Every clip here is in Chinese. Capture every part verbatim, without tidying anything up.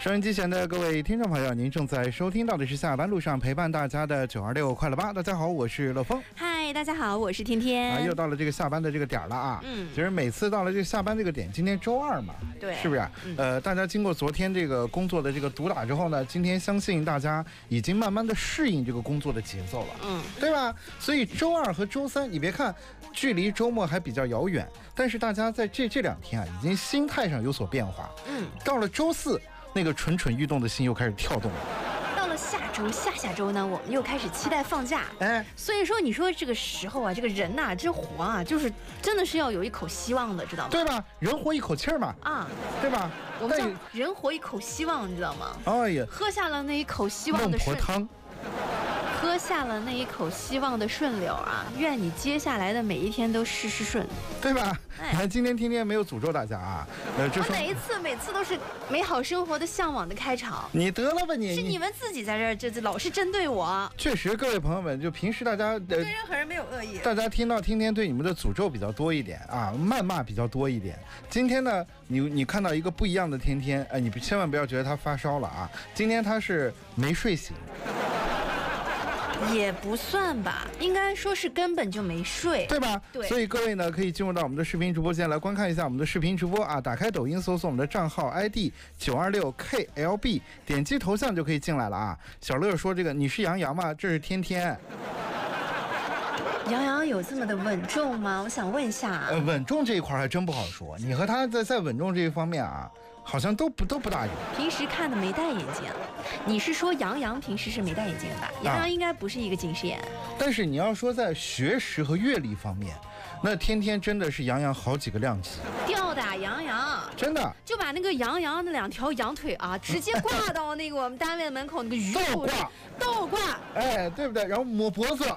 收音机前的各位听众朋友，您正在收听到的是下班路上陪伴大家的九二六快乐吧。大家好，我是乐峰。 嗨，大家好，我是天天。 啊，又到了这个下班的这个点了啊。 嗯， 其实每次到了这个下班这个点，今天周二嘛， 对， 是不是？嗯、呃，大家经过昨天这个工作的这个毒打之后呢，今天相信大家已经慢慢的适应这个工作的节奏了，嗯，对吧？所以周二和周三，你别看距离周末还比较遥远，但是大家在这这两天啊，已经心态上有所变化。嗯，到了周四，那个蠢蠢欲动的心又开始跳动了。 到了下周、下下周呢，我们又开始期待放假。哎，所以说你说这个时候啊，这个人呐、啊，这活啊，就是真的是要有一口希望的，知道吗？ 对吧？人活一口气儿嘛。啊，对吧？ 我们叫人活一口希望，你知道吗？ 哎呀， 喝下了那一口希望的孟婆汤。 喝下了那一口希望的顺流啊，愿你接下来的每一天都事事顺， 对吧？哎、你看今天天天没有诅咒大家啊， 呃，我每一次每次都是美好生活的向往的开场。 你得了吧你， 是你们自己在这儿这这老是针对我。 确实，各位朋友们，就平时大家、呃、 对任何人没有恶意， 大家听到天天对你们的诅咒比较多一点啊，谩骂比较多一点。今天呢，你你看到一个不一样的天天，哎、呃，你千万不要觉得他发烧了啊，今天他是没睡醒。 也不算吧，应该说是根本就没睡， 对吧？ 对。 所以各位呢，可以进入到我们的视频直播间来观看一下我们的视频直播啊。打开抖音，搜索我们的账号 I D 九二六 K L B， 点击头像就可以进来了啊。小乐说：“这个你是杨洋吗？这是天天。” 杨洋有这么的稳重吗？我想问一下。 呃，稳重这一块还真不好说。你和他在在稳重这一方面啊，好像都不都不大一样。 平时看的没戴眼镜。你是说杨洋平时是没戴眼镜的吧？杨洋应该不是一个近视眼、啊。 但是你要说在学识和阅历方面，那天天真的是杨洋好几个量级。 吊打杨洋， 真的就把那个杨洋的两条羊腿啊，直接挂到那个我们单位门口那个鱼倒挂， 倒挂， 哎，对不对？然后抹脖子，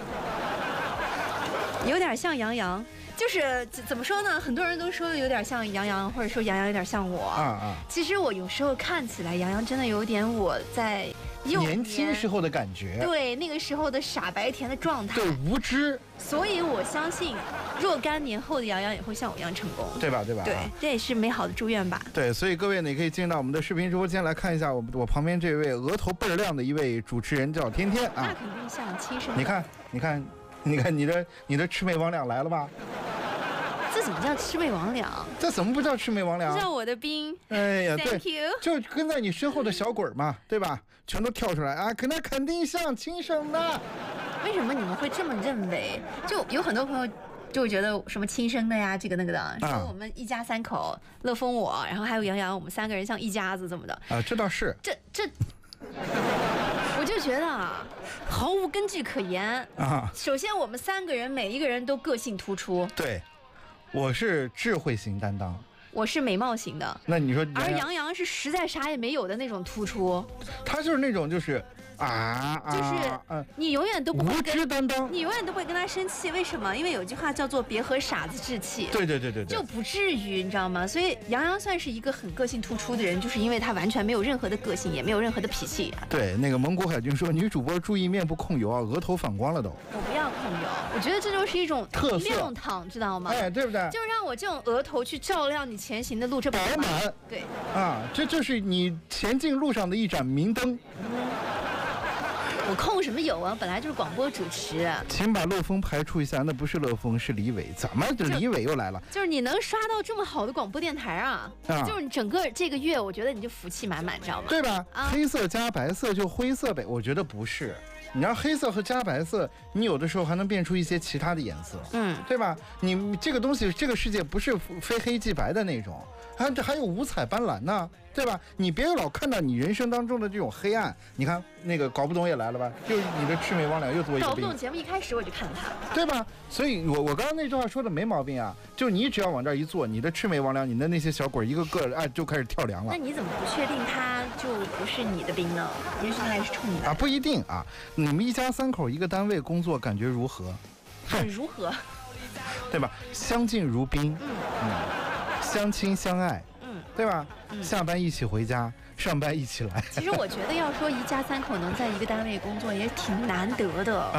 有点像杨洋。就是怎么说呢？很多人都说有点像杨洋，或者说杨洋有点像我。啊啊！其实我有时候看起来，杨洋真的有点我在幼年轻时候的感觉。 对，那个时候的傻白甜的状态。 对，无知。 所以我相信，若干年后的杨洋也会像我一样成功。 对吧？对吧？ 对，这也是美好的祝愿吧。 对，所以各位呢，也可以进入到我们的视频直播间来看一下我我旁边这位额头倍儿亮的一位主持人，叫天天啊。 那肯定像亲生的。 你看，你看，你看，你的你的魑魅魍魉来了吧？ 这怎么叫魑魅魍魉？ 这怎么不叫魑魅魍魉？ 叫我的兵。 哎呀， Thank 对 you， 就跟在你身后的小鬼嘛，对吧？全都跳出来啊，可那肯定像亲生的。 为什么你们会这么认为？就有很多朋友就会觉得什么亲生的呀，这个那个的，说我们一家三口，乐峰我，然后还有杨洋，我们三个人像一家子这么的啊，这倒是。 这这。我就觉得啊，毫无根据可言啊。首先，我们三个人每一个人都个性突出。 对。我是智慧型担当， 我是美貌型的。 那你说杨洋， 而杨洋是实在啥也没有的那种突出。 他就是那种就是啊， 就是你永远都不会无知担当， 你永远都不会跟他生气。为什么？因为有句话叫做“别和傻子置气”。 对对对对对， 就不至于，你知道吗？所以杨洋算是一个很个性突出的人，就是因为他完全没有任何的个性，也没有任何的脾气。 对，那个蒙古海军说，女主播注意面部控油啊，额头反光了都。 我不要控油，我觉得这就是一种特色亮堂，知道吗？ 哎，对不对？ 就让我这种额头去照亮你前行的路，这饱满。 对啊，这就是你前进路上的一盏明灯。 嗯我控什么油啊？本来就是广播主持、啊。 请把乐峰排除一下，那不是乐峰，是李伟。怎么这李伟又来了？ 就是你能刷到这么好的广播电台啊！啊就是你整个这个月，我觉得你就福气满满，知道吗？ 对吧？啊、黑色加白色就灰色呗，我觉得不是。你让黑色和加白色，你有的时候还能变出一些其他的颜色，嗯，对吧？你这个东西，这个世界不是非黑即白的那种，还这还有五彩斑斓呢，对吧？你别老看到你人生当中的这种黑暗。你看那个搞不懂也来了吧？又你的魑魅魍魉又多一个病。 搞不懂节目一开始我就看他， 对吧？所以我我刚刚那句话说的没毛病啊，就你只要往这儿一坐，你的魑魅魍魉，你的那些小鬼一个个哎就开始跳梁了。 那你怎么不确定他就不是你的兵呢？也许他还是冲你的啊？不一定啊。你们一家三口一个单位工作，感觉如何？ 很如何？ 对吧？相敬如宾，嗯嗯，相亲相爱，嗯，对吧？嗯、下班一起回家，上班一起来。 其实我觉得，要说一家三口能在一个单位工作，也挺难得的啊。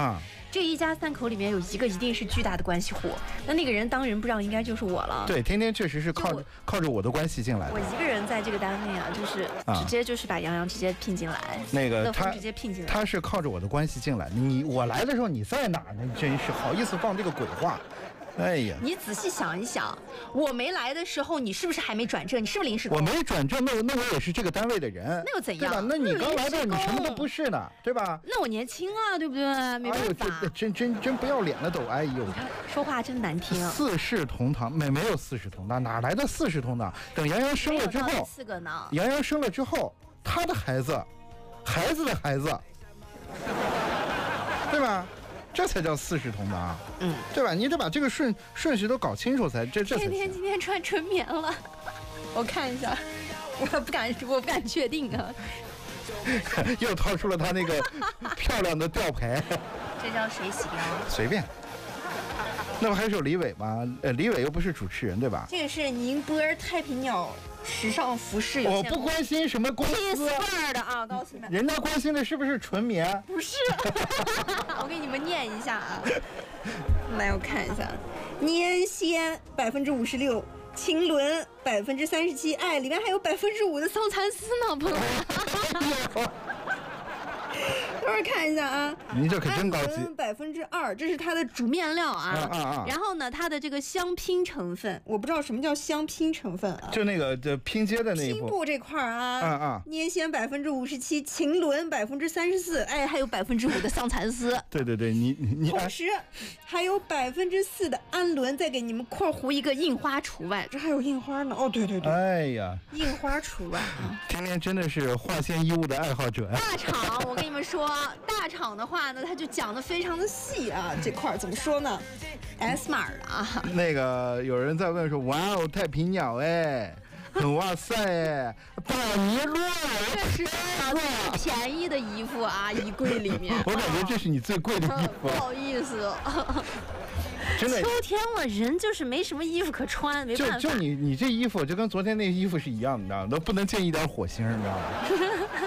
这一家三口里面有一个一定是巨大的关系户，那那个人当仁不让，应该就是我了。 对，天天确实是靠着靠着我的关系进来的。 我一个人在这个单位啊，就是直接就是把杨洋直接聘进来， 那个他直接聘进来， 他是靠着我的关系进来。你我来的时候你在哪呢？真是好意思放这个鬼话。哎呀， 你仔细想一想，我没来的时候，你是不是还没转正？你是不是临时工？ 我没转正，那我那我也是这个单位的人， 那又怎样？ 对吧？那你刚来的，你什么都不是呢，对吧？ 那我年轻啊，对不对？没办法。 哎呦，真真真不要脸了都！哎呦， 你看说话真难听。 四世同堂没没有四世同堂，哪来的四世同堂？等杨洋生了之后， 四个呢？ 杨洋生了之后，他的孩子，孩子的孩子，对吧？这才叫四世同堂，嗯，对吧？你得把这个顺顺序都搞清楚才这这才。 天天今天穿纯棉了，我看一下，我不敢，我不敢确定啊。 又掏出了他那个漂亮的吊牌。 这叫谁洗貂？ 随便。那不还是有李伟吗？呃，李伟又不是主持人，对吧？ 这个是宁波太平鸟时尚服饰有限公司。 我不关心什么公司的啊，告诉你们。 人家关心的是不是纯棉？ 不是。我给你们念一下啊。来，我看一下，年鲜百分之五十六，秦纶百分之三十七，哎，里面还有百分之五的桑蚕丝呢，朋友们。等会儿看一下啊， 您这可真高级。 百分之二，这是它的主面料啊。啊啊啊！然后呢，它的这个镶拼成分，我不知道什么叫镶拼成分啊。 就那个这拼接的那一部。 拼布这块儿啊。 啊啊！ 粘纤百分之五十七，秦纶百分之三十四，哎，还有百分之五的桑蚕丝。 对对对，你你你。 同时还有百分之四的氨纶，再给你们括弧一个印花除外，这还有印花呢。哦，对对对。 哎呀， 印花除外啊！ 天天真的是化纤衣物的爱好者。 大厂，我跟你们说。大厂的话呢，它就讲的非常的细啊，这块怎么说呢 ？S 码的啊。 那个有人在问说，哇哦，太平鸟哎，哇塞，大尼洛， 这是最便宜的衣服啊，衣柜里面。 我感觉这是你最贵的衣服。 不好意思。 真的， 秋天了，人就是没什么衣服可穿，没办法。 就就你你这衣服就跟昨天那衣服是一样的，你知道吗？都不能见一点火星，你知道吗？